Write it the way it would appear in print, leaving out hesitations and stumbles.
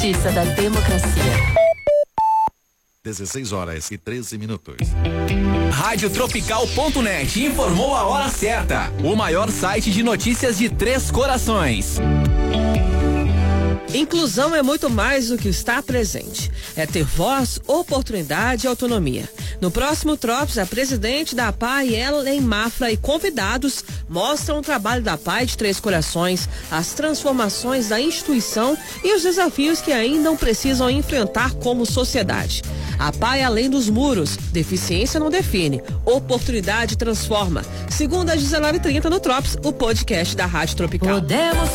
Justiça da Democracia. 16h13. Radiotropical.net informou a hora certa. O maior site de notícias de Três Corações. Inclusão é muito mais do que estar presente. É ter voz, oportunidade e autonomia. No próximo Trops, a presidente da APAI, Ellen Mafra, e convidados mostram o trabalho da APAI de Três Corações, as transformações da instituição e os desafios que ainda precisam enfrentar como sociedade. APAI além dos muros. Deficiência não define. Oportunidade transforma. Segunda às 19h30 no Trops, o podcast da Rádio Tropical.